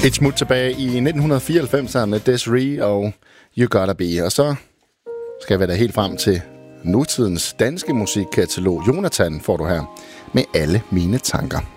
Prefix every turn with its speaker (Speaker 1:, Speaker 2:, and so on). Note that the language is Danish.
Speaker 1: Et smut tilbage i 1994 sammen med Desiree og You Gotta Be. Og så skal vi da helt frem til nutidens danske musikkatalog. Jonathan får du her med Alle Mine Tanker.